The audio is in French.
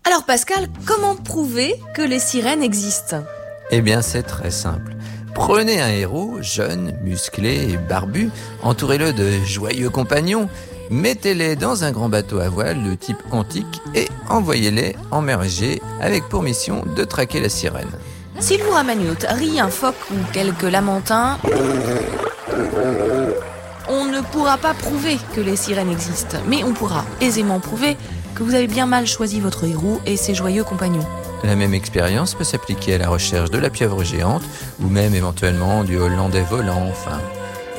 Alors Pascal, comment prouver que les sirènes existent ? Eh bien, c'est très simple. Prenez un héros, jeune, musclé et barbu, entourez-le de joyeux compagnons, mettez-les dans un grand bateau à voile de type antique et envoyez-les en mer Égée avec pour mission de traquer la sirène. S'il vous ramène une otarie, un phoque ou quelques lamentins, on ne pourra pas prouver que les sirènes existent, mais on pourra aisément prouver que vous avez bien mal choisi votre héros et ses joyeux compagnons. La même expérience peut s'appliquer à la recherche de la pieuvre géante ou même éventuellement du hollandais volant, enfin...